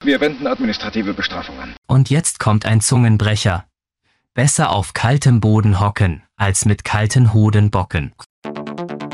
Wir wenden administrative Bestrafung an. Und jetzt kommt ein Zungenbrecher. Besser auf kaltem Boden hocken, als mit kalten Hoden bocken.